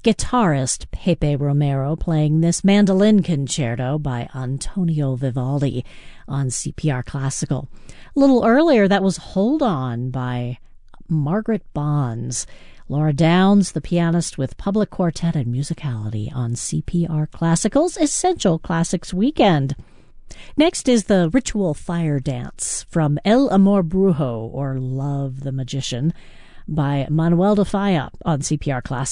guitarist Pepe Romero playing this mandolin concerto by Antonio Vivaldi on CPR Classical. A little earlier, that was Hold On by Margaret Bonds. Laura Downs, the pianist with Public Quartet and Musicality on CPR Classical's Essential Classics Weekend. Next is the Ritual Fire Dance from El Amor Brujo, or Love the Magician, by Manuel de Falla on CPR Classic.